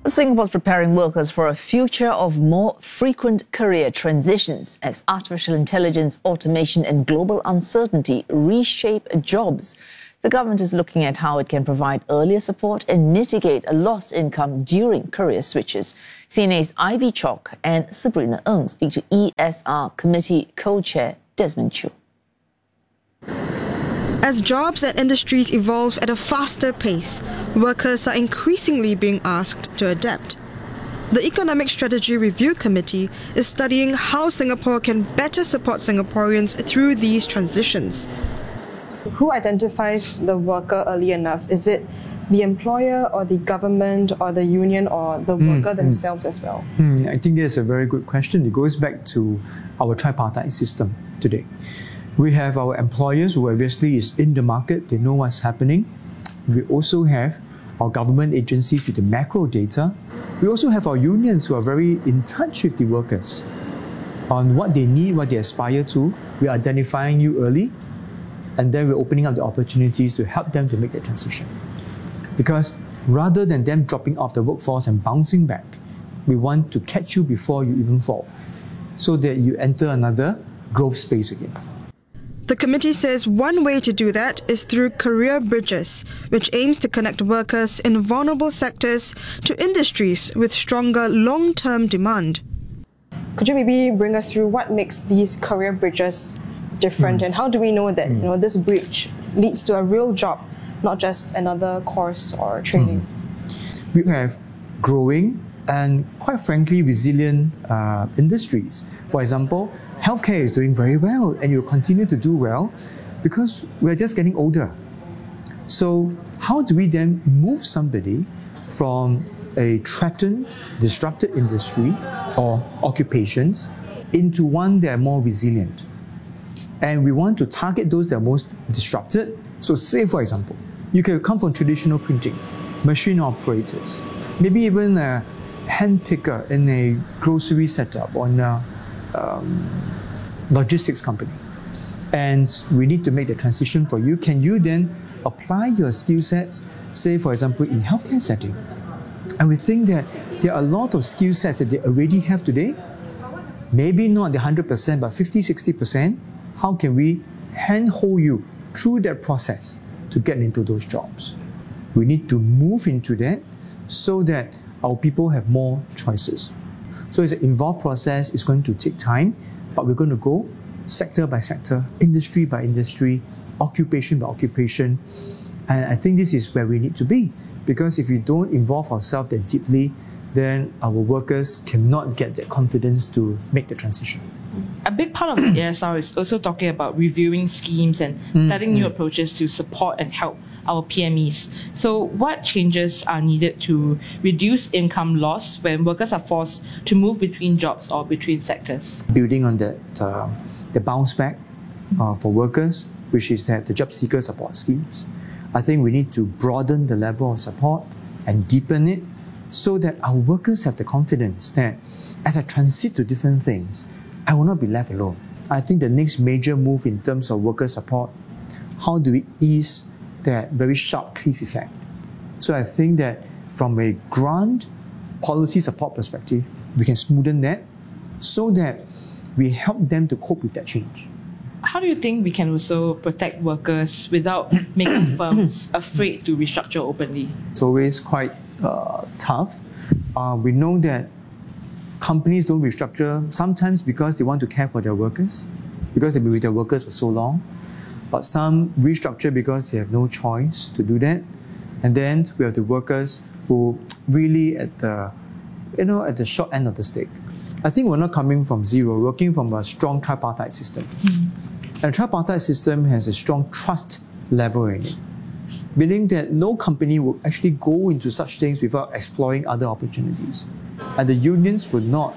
Singapore's preparing workers for a future of more frequent career transitions as artificial intelligence, automation and global uncertainty reshape jobs. The government is looking at how it can provide earlier support and mitigate a lost income during career switches. CNA's Ivy Chalk and Sabrina Ng speak to ESR Committee Co-Chair Desmond Chew. As jobs and industries evolve at a faster pace, workers are increasingly being asked to adapt. The Economic Strategy Review Committee is studying how Singapore can better support Singaporeans through these transitions. Who identifies the worker early enough? Is it the employer or the government or the union or the worker themselves as well? I think that's a very good question. It goes back to our tripartite system today. We have our employers who obviously is in the market, they know what's happening. We also have our government agencies with the macro data. We also have our unions who are very in touch with the workers on what they need, what they aspire to. We're identifying you early, and then we're opening up the opportunities to help them to make that transition. Because rather than them dropping off the workforce and bouncing back, we want to catch you before you even fall, so that you enter another growth space again. The committee says one way to do that is through Career Bridges, which aims to connect workers in vulnerable sectors to industries with stronger long-term demand. Could you maybe bring us through what makes these career bridges different and how do we know that this bridge leads to a real job, not just another course or training? We have growing and quite frankly resilient industries. For example, healthcare is doing very well and it will continue to do well because we're just getting older. So how do we then move somebody from a threatened, disrupted industry or occupations into one that are more resilient? And we want to target those that are most disrupted. So say for example, you can come from traditional printing, machine operators, maybe even a hand picker in a grocery setup or in a logistics company. And we need to make the transition for you. Can you then apply your skill sets, say for example in healthcare setting? And we think that there are a lot of skill sets that they already have today, maybe not the 100%, but 50-60%. How can we handhold you through that process to get into those jobs? We need to move into that so that our people have more choices. So it's an involved process, it's going to take time, but we're going to go sector by sector, industry by industry, occupation by occupation. And I think this is where we need to be, because if we don't involve ourselves that deeply, then our workers cannot get that confidence to make the transition. A big part of the ESR is also talking about reviewing schemes and studying new approaches to support and help our PMEs. So what changes are needed to reduce income loss when workers are forced to move between jobs or between sectors? Building on that, the bounce back for workers, which is that the job seeker support schemes, I think we need to broaden the level of support and deepen it so that our workers have the confidence that as I transit to different things, I will not be left alone. I think the next major move in terms of worker support, how do we ease that very sharp cliff effect? So I think that from a grant policy support perspective, we can smoothen that so that we help them to cope with that change. How do you think we can also protect workers without making firms afraid to restructure openly? It's always quite tough. We know that companies don't restructure sometimes because they want to care for their workers, because they've been with their workers for so long. But some restructure because they have no choice to do that. And then we have the workers who really at the short end of the stick. I think we're not coming from zero, we're working from a strong tripartite system. And a tripartite system has a strong trust level in it, meaning that no company will actually go into such things without exploring other opportunities. And the unions would not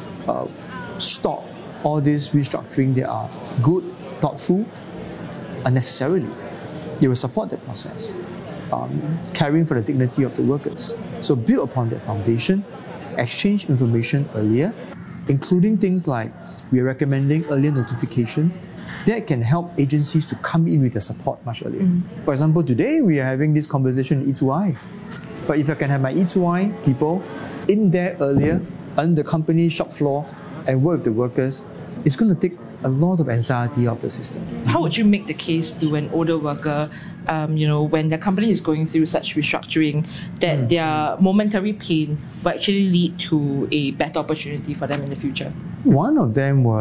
stop all this restructuring. They are good, thoughtful, unnecessarily. They will support that process, caring for the dignity of the workers. So build upon that foundation, exchange information earlier, including things like we are recommending earlier notification that can help agencies to come in with the support much earlier. For example, today we are having this conversation in E2I. But if I can have my E2I people in there earlier, on the company shop floor, and work with the workers, it's going to take a lot of anxiety of the system. How would you make the case to an older worker, when their company is going through such restructuring, that their momentary pain will actually lead to a better opportunity for them in the future? One of them was